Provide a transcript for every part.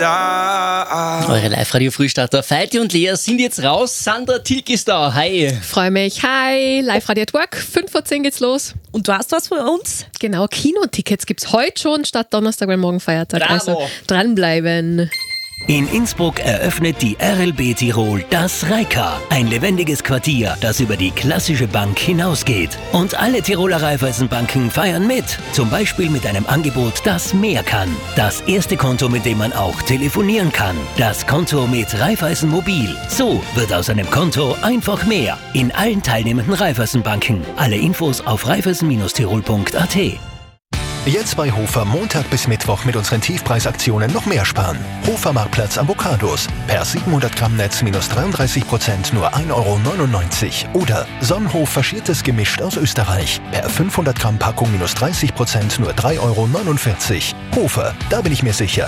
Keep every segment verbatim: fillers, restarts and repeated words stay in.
da. Eure Live-Radio-Frühstarter Feiti und Lea sind jetzt raus. Sandra Tilk ist da. Hi. Freue mich. Hi. Live-Radio at Work. fünf vor zehn geht's los. Und du hast was für uns? Genau, Kinotickets gibt's heute schon statt Donnerstag, weil morgen Feiertag. Bravo. Also dranbleiben. In Innsbruck eröffnet die R L B Tirol das Reika, ein lebendiges Quartier, das über die klassische Bank hinausgeht. Und alle Tiroler Raiffeisenbanken feiern mit, zum Beispiel mit einem Angebot, das mehr kann. Das erste Konto, mit dem man auch telefonieren kann. Das Konto mit Raiffeisen Mobil. So wird aus einem Konto einfach mehr. In allen teilnehmenden Raiffeisenbanken. Alle Infos auf raiffeisen Tirol punkt a t. Jetzt bei Hofer Montag bis Mittwoch mit unseren Tiefpreisaktionen noch mehr sparen. Hofer Marktplatz Avocados. Per siebenhundert Gramm Netz minus dreiunddreißig Prozent nur ein Euro neunundneunzig. Oder Sonnenhof faschiertes gemischt aus Österreich. Per fünfhundert Gramm Packung minus dreißig Prozent nur drei Euro neunundvierzig. Hofer, da bin ich mir sicher.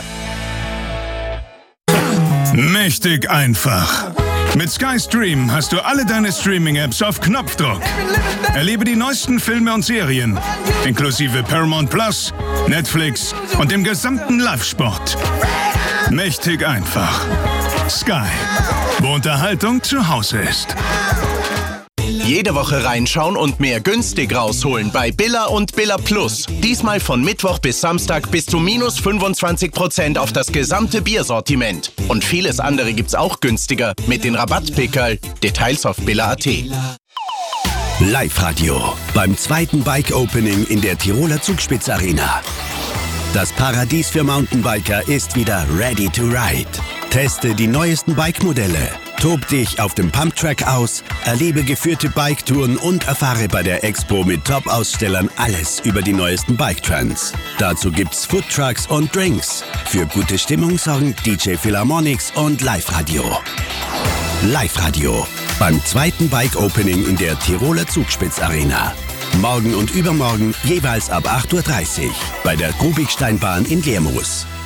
Mächtig einfach. Mit Sky Stream hast du alle deine Streaming-Apps auf Knopfdruck. Erlebe die neuesten Filme und Serien, inklusive Paramount Plus, Netflix und dem gesamten Live-Sport. Mächtig einfach. Sky, wo Unterhaltung zu Hause ist. Jede Woche reinschauen und mehr günstig rausholen bei Billa und Billa Plus. Diesmal von Mittwoch bis Samstag bis zu minus fünfundzwanzig Prozent auf das gesamte Biersortiment. Und vieles andere gibt's auch günstiger mit den Rabattpickerl. Details auf billa punkt a t. Live-Radio beim zweiten Bike-Opening in der Tiroler Zugspitz-Arena. Das Paradies für Mountainbiker ist wieder ready to ride. Teste die neuesten Bike-Modelle. Tob dich auf dem Pumptrack aus, erlebe geführte Biketouren und erfahre bei der Expo mit Top-Ausstellern alles über die neuesten Bike-Trends. Dazu gibt's Foodtrucks und Drinks. Für gute Stimmung sorgen D J Philharmonics und Live-Radio. Live-Radio beim zweiten Bike-Opening in der Tiroler Zugspitz-Arena. Morgen und übermorgen jeweils ab acht Uhr dreißig bei der Kubiksteinbahn in Lermoos.